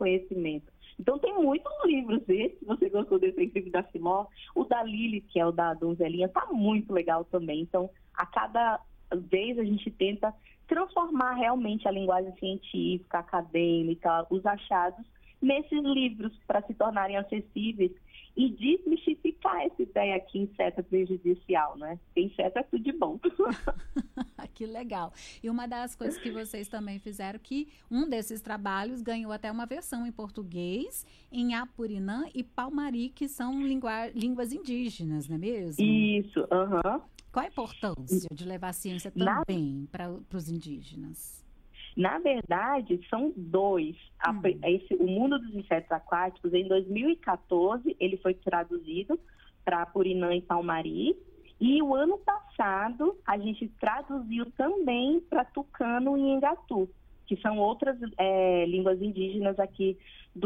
conhecimento. Então tem muitos livros, esse, se você gostou desse incrível da Simó, o da Lili, que é o da Donzelinha, tá muito legal também. Então, a cada vez a gente tenta transformar realmente a linguagem científica, acadêmica, os achados, nesses livros para se tornarem acessíveis e desmistificar essa ideia que inseto é prejudicial, né? Porque inseto é tudo de bom. Que legal. E uma das coisas que vocês também fizeram, que um desses trabalhos ganhou até uma versão em português, em Apurinã e Palmari, que são línguas indígenas, não é mesmo? Isso, aham. Qual a importância de levar a ciência também para os indígenas? Na verdade, são dois. O Mundo dos Insetos Aquáticos, em 2014, ele foi traduzido para Apurinã e Palmari. E o ano passado, a gente traduziu também para Tucano e Engatu, que são outras línguas indígenas aqui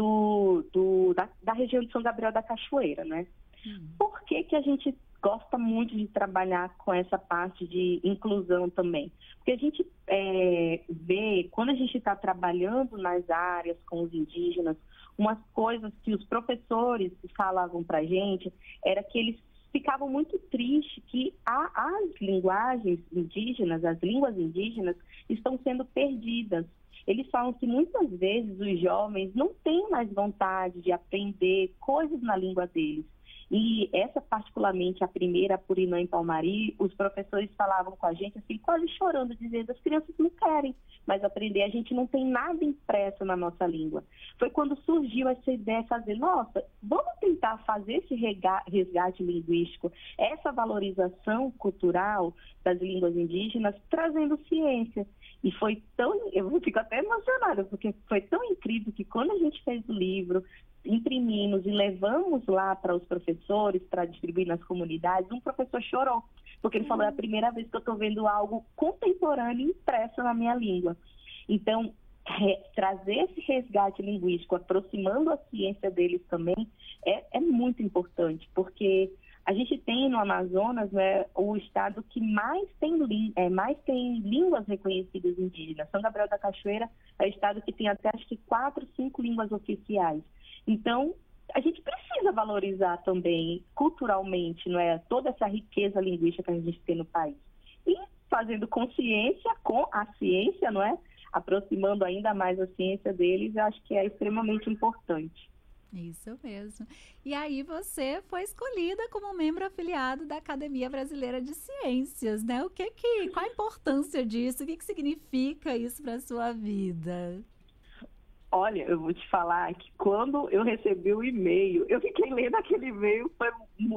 da região de São Gabriel da Cachoeira, né? Por que a gente gosta muito de trabalhar com essa parte de inclusão também? Porque a gente vê, quando a gente está trabalhando nas áreas com os indígenas, umas coisas que os professores falavam para a gente era que eles ficavam muito tristes que as linguagens indígenas, as línguas indígenas, estão sendo perdidas. Eles falam que muitas vezes os jovens não têm mais vontade de aprender coisas na língua deles. E essa, particularmente, a primeira, Apurinã e Palmari, os professores falavam com a gente, assim, quase chorando, dizendo, as crianças não querem mais aprender, a gente não tem nada impresso na nossa língua. Foi quando surgiu essa ideia de fazer, nossa, vamos tentar fazer esse resgate linguístico, essa valorização cultural das línguas indígenas, trazendo ciência. E foi eu fico até emocionada, porque foi tão incrível que quando a gente fez o livro, imprimimos e levamos lá para os professores, para distribuir nas comunidades, um professor chorou, porque ele falou, é a primeira vez que eu estou vendo algo contemporâneo impresso na minha língua. Então, trazer esse resgate linguístico, aproximando a ciência deles também, é muito importante, porque a gente tem no Amazonas, né, o estado que mais tem línguas reconhecidas indígenas. São Gabriel da Cachoeira é o estado que tem até, acho que 4, 5 línguas oficiais. Então, a gente precisa valorizar também, culturalmente, não é, toda essa riqueza linguística que a gente tem no país. E fazendo consciência com a ciência, não é? Aproximando ainda mais a ciência deles, eu acho que é extremamente importante. Isso mesmo. E aí você foi escolhida como membro afiliado da Academia Brasileira de Ciências, né? Qual a importância disso? O que significa isso para a sua vida? Olha, eu vou te falar que quando eu recebi o e-mail, eu fiquei lendo aquele e-mail, foi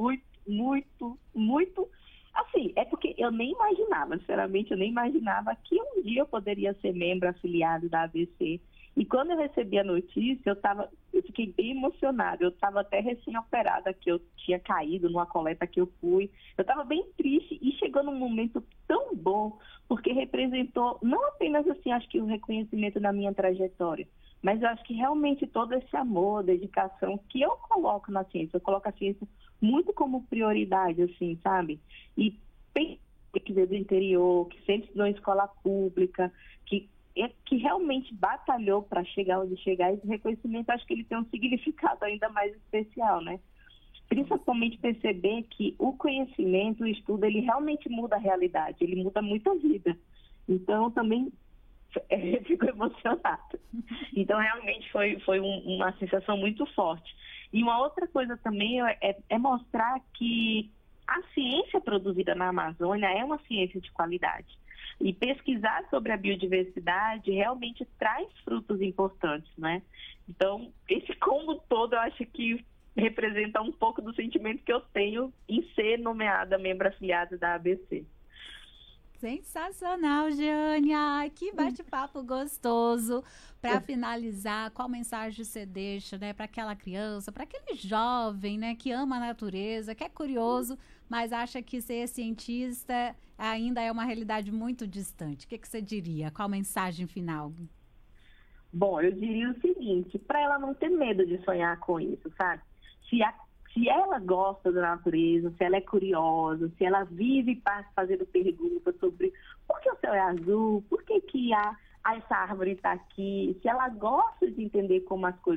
muito... Assim, é porque eu nem imaginava, sinceramente, eu nem imaginava que um dia eu poderia ser membro afiliado da ABC. E quando eu recebi a notícia, eu fiquei bem emocionada. Eu estava até recém-operada, que eu tinha caído numa coleta que eu fui. Eu estava bem triste e chegou num momento tão bom, porque representou não apenas, assim, acho que o reconhecimento da minha trajetória, mas eu acho que realmente todo esse amor, dedicação que eu coloco na ciência, eu coloco a ciência muito como prioridade, assim, sabe? E que veio do interior, que sempre estudou em escola pública, que realmente batalhou para chegar onde chegar, esse reconhecimento, acho que ele tem um significado ainda mais especial, né? Principalmente perceber que o conhecimento, o estudo, ele realmente muda a realidade, ele muda muito a vida. Então, também fico emocionada. Então, realmente foi uma sensação muito forte. E uma outra coisa também é mostrar que a ciência produzida na Amazônia é uma ciência de qualidade. E pesquisar sobre a biodiversidade realmente traz frutos importantes, né? Então, esse combo todo, eu acho que representa um pouco do sentimento que eu tenho em ser nomeada membro afiliada da ABC. Sensacional, Jeane. Ai, que bate-papo gostoso. Para finalizar, qual mensagem você deixa, né, para aquela criança, para aquele jovem, né, que ama a natureza, que é curioso, mas acha que ser cientista ainda é uma realidade muito distante? O que você diria? Qual mensagem final? Bom, eu diria o seguinte, para ela não ter medo de sonhar com isso, sabe? Se ela gosta da natureza, se ela é curiosa, se ela vive e passa fazendo perguntas sobre por que o céu é azul, por que essa árvore está aqui, se ela gosta de entender como as coisas